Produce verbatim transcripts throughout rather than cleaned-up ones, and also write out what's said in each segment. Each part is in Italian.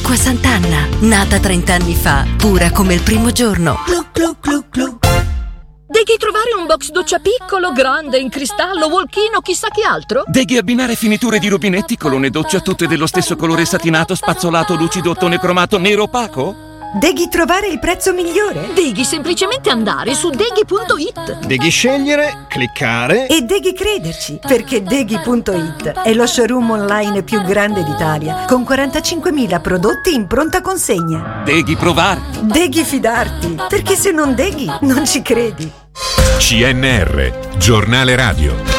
Acqua Sant'Anna, nata trent'anni fa, pura come il primo giorno. Glu, glu, glu, glu. Devi trovare un box doccia piccolo, grande, in cristallo, walk-in o chissà che altro? Devi abbinare finiture di rubinetti, colonne doccia tutte dello stesso colore satinato, spazzolato, lucido, ottone cromato, nero opaco? Devi trovare il prezzo migliore? Devi semplicemente andare su deghi punto it. Devi scegliere, cliccare e devi crederci, perché deghi punto it è lo showroom online più grande d'Italia, con quarantacinquemila prodotti in pronta consegna. Devi provare. Devi fidarti, perché se non deghi non ci credi. C N R, giornale radio.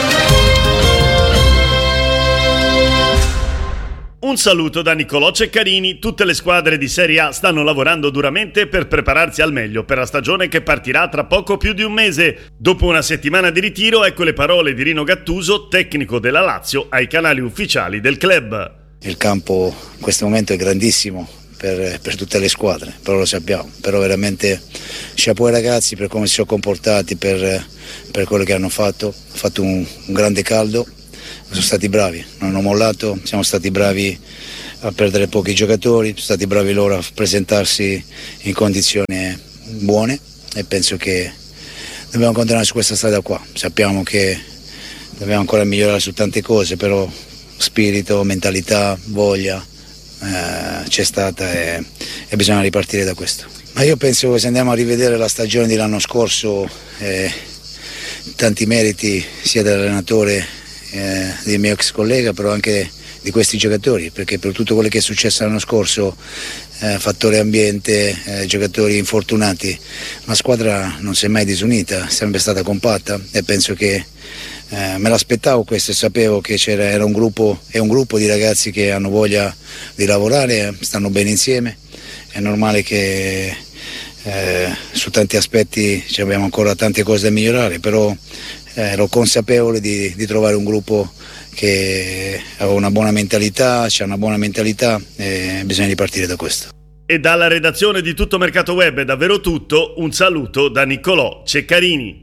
Un saluto da Niccolò Ceccarini. Tutte le squadre di Serie A stanno lavorando duramente per prepararsi al meglio per la stagione che partirà tra poco più di un mese. Dopo una settimana di ritiro, ecco le parole di Rino Gattuso, tecnico della Lazio, ai canali ufficiali del club. Il campo in questo momento è grandissimo per, per tutte le squadre, però lo sappiamo, però veramente chapeau ai ragazzi per come si sono comportati, per, per quello che hanno fatto. Hanno fatto un, un grande caldo. Sono stati bravi, non hanno mollato, siamo stati bravi a perdere pochi giocatori, sono stati bravi loro a presentarsi in condizioni buone e penso che dobbiamo continuare su questa strada qua. Sappiamo che dobbiamo ancora migliorare su tante cose, però spirito, mentalità, voglia eh, c'è stata e, e bisogna ripartire da questo. Ma io penso che se andiamo a rivedere la stagione dell'anno scorso, eh, tanti meriti sia dell'allenatore Eh, del mio ex collega, però anche di questi giocatori, perché per tutto quello che è successo l'anno scorso, eh, fattore ambiente, eh, giocatori infortunati, la squadra non si è mai disunita, è sempre stata compatta e penso che eh, me l'aspettavo questo e sapevo che c'era era un gruppo, è un gruppo di ragazzi che hanno voglia di lavorare, stanno bene insieme, è normale che eh, su tanti aspetti abbiamo ancora tante cose da migliorare, però Eh, ero consapevole di, di trovare un gruppo che ha una buona mentalità, c'ha una buona mentalità e bisogna ripartire da questo. E dalla redazione di Tutto Mercato Web è davvero tutto, un saluto da Niccolò Ceccarini.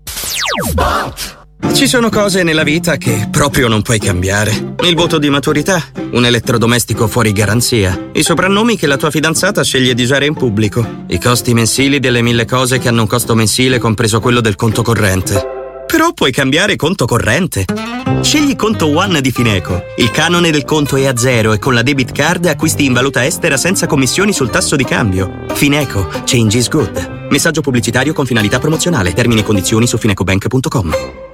Ci sono cose nella vita che proprio non puoi cambiare. Il voto di maturità, un elettrodomestico fuori garanzia, i soprannomi che la tua fidanzata sceglie di usare in pubblico, i costi mensili delle mille cose che hanno un costo mensile compreso quello del conto corrente. Però puoi cambiare conto corrente. Scegli Conto One di Fineco. Il canone del conto è a zero e con la debit card acquisti in valuta estera senza commissioni sul tasso di cambio. Fineco. Change is good. Messaggio pubblicitario con finalità promozionale. Termini e condizioni su finecobank punto com.